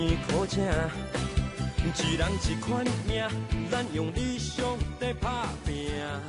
苦请，一人一款命，咱用理想在打拼。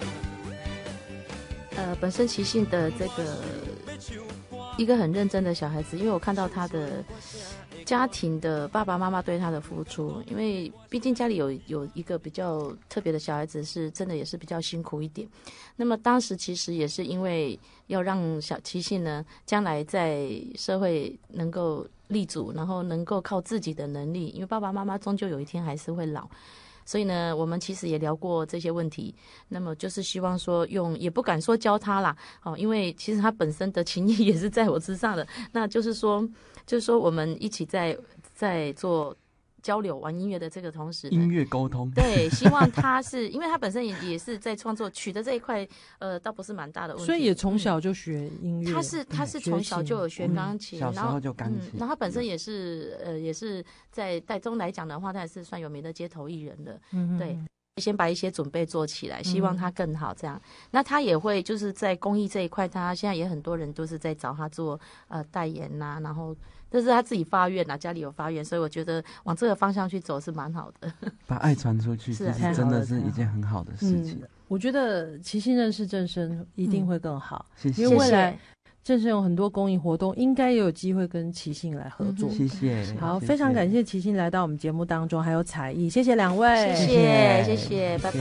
本身齐信的这个一个很认真的小孩子，因为我看到他的家庭的爸爸妈妈对他的付出，因为毕竟家里有一个比较特别的小孩子，是真的也是比较辛苦一点。那么当时其实也是因为要让小齐信呢将来在社会能够立足，然后能够靠自己的能力，因为爸爸妈妈终究有一天还是会老。所以呢，我们其实也聊过这些问题，那么就是希望说也不敢说教他啦，因为其实他本身的情谊也是在我之上的，那就是说我们一起在做交流玩音乐的这个同时， 音乐沟通， 对，希望他是因为他本身也是在创作曲的这一块，倒不是蛮大的问题， 所以也从小就学音乐。 他是从小就有学钢琴， 小时候就钢琴， 然后他本身也是在台中来讲的话，他也是算有名的街头艺人的，对。先把一些准备做起来，希望他更好这样。那他也会就是在公益这一块，他现在也很多人都是在找他做代言呐，然后这是他自己发愿呐，家里有发愿，所以我觉得往这个方向去走是蛮好的。 把爱传出去，其实真的是一件很好的事情。 我觉得齐信认识正生一定会更好， 谢谢。 因为未来正生有很多公益活动，应该也有机会跟齐信来合作。 谢谢。 好，非常感谢齐信来到我们节目当中，还有彩艺，谢谢两位， 谢谢，拜拜。